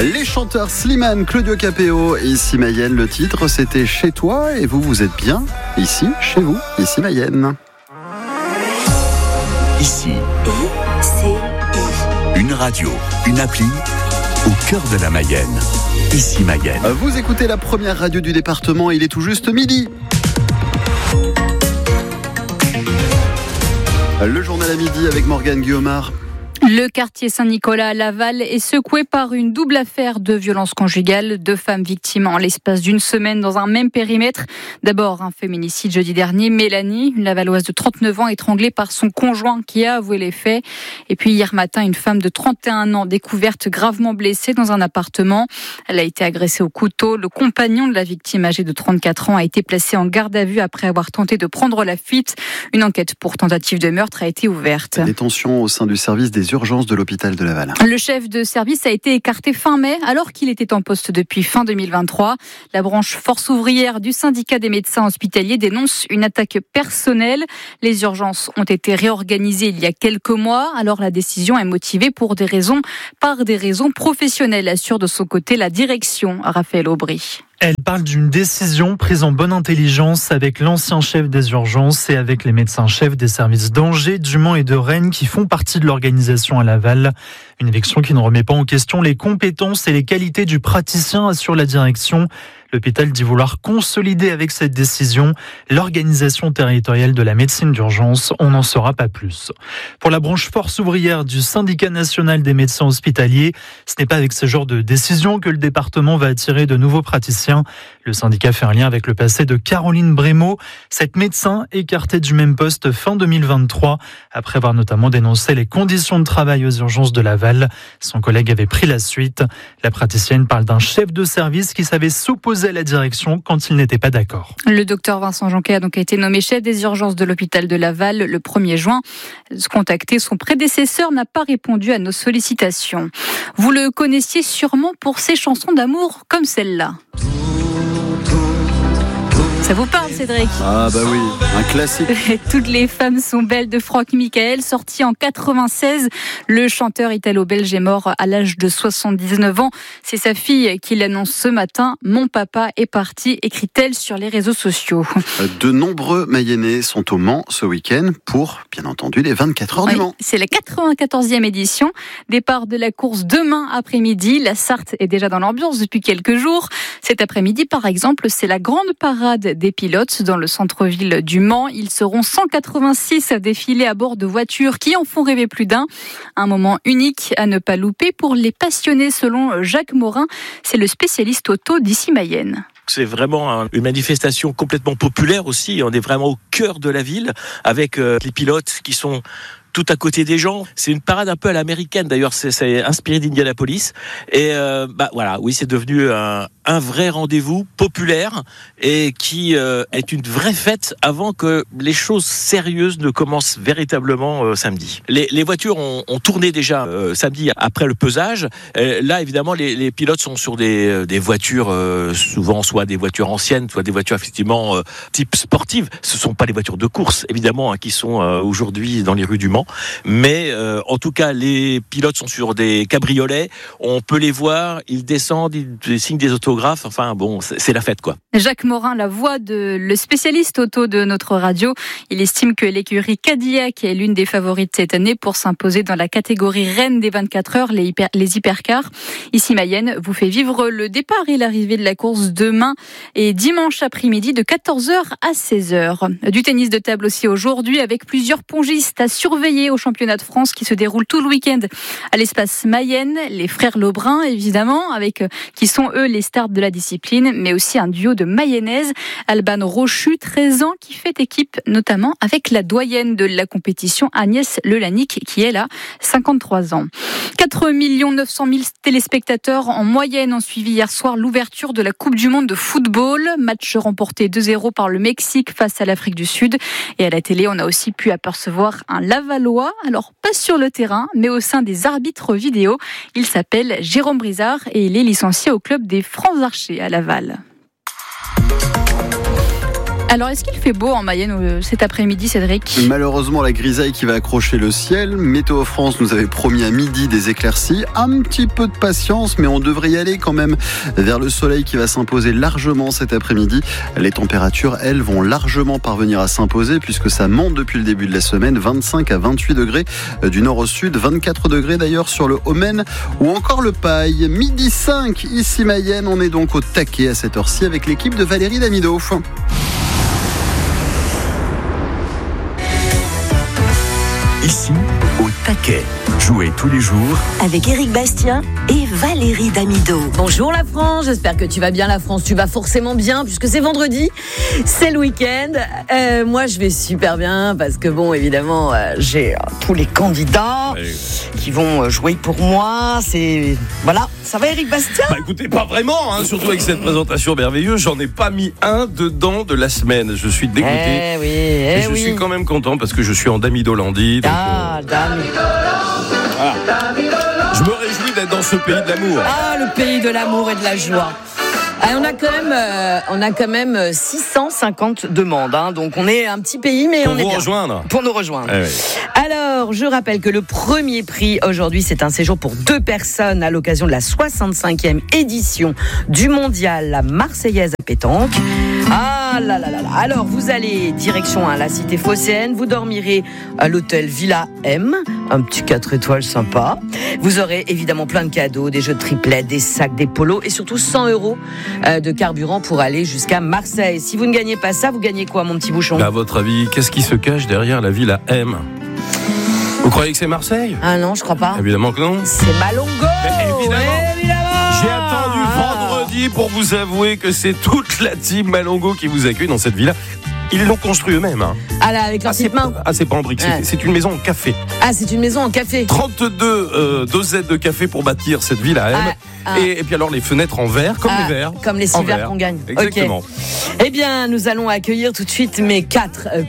Les chanteurs Slimane, Claudio Capéo et ici Mayenne. Le titre, c'était Chez toi et vous êtes bien ici, chez vous, ici Mayenne. Ici, une radio, une appli au cœur de la Mayenne. Ici Mayenne. Vous écoutez la première radio du département, il est tout juste midi. Le journal à midi avec Morgane Guillaumard. Le quartier Saint-Nicolas à Laval est secoué par une double affaire de violence conjugale. 2 femmes victimes en l'espace d'une semaine dans un même périmètre. D'abord un féminicide jeudi dernier. Mélanie, une Lavalloise de 39 ans, étranglée par son conjoint qui a avoué les faits. Et puis hier matin, une femme de 31 ans découverte gravement blessée dans un appartement. Elle a été agressée au couteau. Le compagnon de la victime, âgé de 34 ans, a été placé en garde à vue après avoir tenté de prendre la fuite. Une enquête pour tentative de meurtre a été ouverte. Détention au sein du service des urgences de l'hôpital de Laval. Le chef de service a été écarté fin mai alors qu'il était en poste depuis fin 2023. La branche Force ouvrière du syndicat des médecins hospitaliers dénonce une attaque personnelle. Les urgences ont été réorganisées il y a quelques mois. Alors la décision est motivée par des raisons professionnelles, assure de son côté la direction. Raphaël Aubry. Elle parle d'une décision prise en bonne intelligence avec l'ancien chef des urgences et avec les médecins-chefs des services d'Angers, du Mans et de Rennes qui font partie de l'organisation à Laval. Une élection qui ne remet pas en question les compétences et les qualités du praticien, assure la direction. L'hôpital dit vouloir consolider avec cette décision l'organisation territoriale de la médecine d'urgence. On n'en saura pas plus. Pour la branche Force ouvrière du syndicat national des médecins hospitaliers, ce n'est pas avec ce genre de décision que le département va attirer de nouveaux praticiens. Le syndicat fait un lien avec le passé de Caroline Brémaud, cette médecin écartée du même poste fin 2023, après avoir notamment dénoncé les conditions de travail aux urgences de Laval. Son collègue avait pris la suite. La praticienne parle d'un chef de service qui savait s'opposer à la direction quand il n'était pas d'accord. Le docteur Vincent Jonquet a donc été nommé chef des urgences de l'hôpital de Laval le 1er juin. Contacté, son prédécesseur n'a pas répondu à nos sollicitations. Vous le connaissiez sûrement pour ses chansons d'amour comme celle-là. Ça vous parle, Cédric ? Ah bah oui, un classique. Toutes les femmes sont belles de Franck Michael, sorti en 96. Le chanteur italo-belge est mort à l'âge de 79 ans. C'est sa fille qui l'annonce ce matin. Mon papa est parti, écrit-elle sur les réseaux sociaux. De nombreux Mayennais sont au Mans ce week-end pour, bien entendu, les 24 heures du Mans. C'est la 94e édition. Départ de la course demain après-midi. La Sarthe est déjà dans l'ambiance depuis quelques jours. Cet après-midi, par exemple, c'est la grande parade des pilotes dans le centre-ville du Mans. Ils seront 186 à défiler à bord de voitures qui en font rêver plus d'un. Un moment unique à ne pas louper pour les passionnés selon Jacques Morin. C'est le spécialiste auto d'ici Mayenne. C'est vraiment une manifestation complètement populaire aussi. On est vraiment au cœur de la ville avec les pilotes qui sont tout à côté des gens. C'est une parade un peu à l'américaine d'ailleurs, c'est inspiré d'Indianapolis. Et voilà, oui, c'est devenu un vrai rendez-vous populaire et qui est une vraie fête avant que les choses sérieuses ne commencent véritablement samedi. Les voitures ont tourné déjà samedi après le pesage. Là, évidemment, les pilotes sont sur des voitures, souvent soit des voitures anciennes, soit des voitures effectivement type sportive. Ce ne sont pas les voitures de course, évidemment, qui sont aujourd'hui dans les rues du Mans. Mais en tout cas, les pilotes sont sur des cabriolets. On peut les voir, ils descendent, ils signent des autographes. Enfin bon, c'est la fête quoi. Jacques Morin, la voix de le spécialiste auto de notre radio, il estime que l'écurie Cadillac est l'une des favorites cette année pour s'imposer dans la catégorie reine des 24 heures, les hypercars. Ici Mayenne vous fait vivre le départ et l'arrivée de la course demain et dimanche après-midi de 14h à 16h. Du tennis de table aussi aujourd'hui avec plusieurs pongistes à surveiller au championnat de France qui se déroule tout le week-end à l'espace Mayenne. Les frères Lebrun, évidemment, qui sont eux les stars de la discipline, mais aussi un duo de mayennaises, Alban Rochu, 13 ans, qui fait équipe notamment avec la doyenne de la compétition, Agnès Lelanic, qui est là, 53 ans. 4 900 000 téléspectateurs en moyenne ont suivi hier soir l'ouverture de la Coupe du Monde de football. Match remporté 2-0 par le Mexique face à l'Afrique du Sud. Et à la télé, on a aussi pu apercevoir un Lavallois, alors pas sur le terrain, mais au sein des arbitres vidéo. Il s'appelle Jérôme Brizard et il est licencié au club des Francs Archers à Laval. Alors, est-ce qu'il fait beau en Mayenne cet après-midi, Cédric ? Malheureusement, la grisaille qui va accrocher le ciel. Météo France nous avait promis à midi des éclaircies. Un petit peu de patience, mais on devrait y aller quand même vers le soleil qui va s'imposer largement cet après-midi. Les températures, elles, vont largement parvenir à s'imposer puisque ça monte depuis le début de la semaine. 25 à 28 degrés du nord au sud, 24 degrés d'ailleurs sur le Haut-Maine ou encore le Paille. Midi 5, ici Mayenne, on est donc au taquet à cette heure-ci avec l'équipe de Valérie Damido. Ici, au taquet. Jouez tous les jours avec Éric Bastien et Valérie Damido. Bonjour la France, j'espère que tu vas bien la France. Tu vas forcément bien puisque c'est vendredi, c'est le week-end. Moi je vais super bien parce que bon évidemment j'ai tous les candidats qui vont jouer pour moi. C'est voilà, ça va Éric Bastien ? Bah écoutez, pas vraiment, hein, surtout avec cette présentation merveilleuse. J'en ai pas mis un dedans de la semaine. Je suis dégoûté. Mais je suis quand même content parce que je suis en Damidolandie. Donc, voilà. Je me réjouis d'être dans ce pays de l'amour. Ah, le pays de l'amour et de la joie. On a quand même 650 demandes, hein, donc on est un petit pays, mais pour on est bien. Pour nous rejoindre. Oui. Alors, je rappelle que le premier prix aujourd'hui, c'est un séjour pour 2 personnes à l'occasion de la 65e édition du mondial La Marseillaise à pétanque. Ah là là là là. Alors, vous allez direction la cité phocéenne, vous dormirez à l'hôtel Villa M, un petit 4 étoiles sympa. Vous aurez évidemment plein de cadeaux, des jeux de triplets, des sacs, des polos et surtout 100 € de carburant pour aller jusqu'à Marseille. Si vous ne gagnez pas ça, vous gagnez quoi, mon petit bouchon ? À votre avis, qu'est-ce qui se cache derrière la Villa M ? Vous croyez que c'est Marseille ? Ah non, je crois pas. Évidemment que non. C'est Malongo. Évidemment. J'ai attendu vendredi pour vous avouer que c'est toute la team Malongo qui vous accueille dans cette villa. Ils l'ont construit eux-mêmes. Hein. Ah là, avec leurs petites mains. Ah, c'est pas en briques, c'est une maison en café. Ah, c'est une maison en café. 32 dosettes de café pour bâtir cette villa M. Et puis alors les fenêtres en verre, comme les verres. Comme les 6 verres qu'on gagne. Exactement. Okay. Eh bien, nous allons accueillir tout de suite mes 4